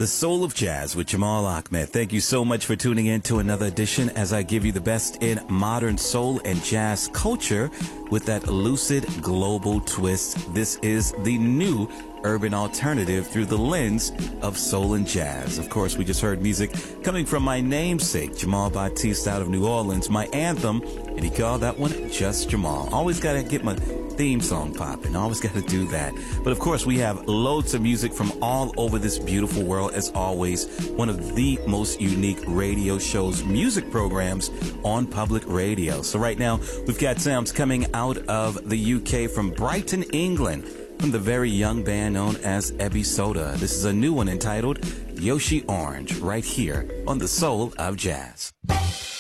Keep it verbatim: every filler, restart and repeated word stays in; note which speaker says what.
Speaker 1: The Soul of Jazz with Jamal Ahmed. Thank you so much for tuning in to another edition as I give you the best in modern soul and jazz culture with that lucid global twist. This is the new urban alternative through the lens of soul and jazz. Of course, we just heard music coming from my namesake, Jamal Batiste out of New Orleans, my anthem, and he called that one Just Jamal. Always got to get my theme song popping. Always got to do that. But of course, we have loads of music from all over this beautiful world. As always, one of the most unique radio shows, music programs on public radio. So right now, we've got sounds coming out of the U K from Brighton, England, from the very young band known as Ebby Soda. This is a new one entitled Yoshi Orange, right here on The Soul of Jazz.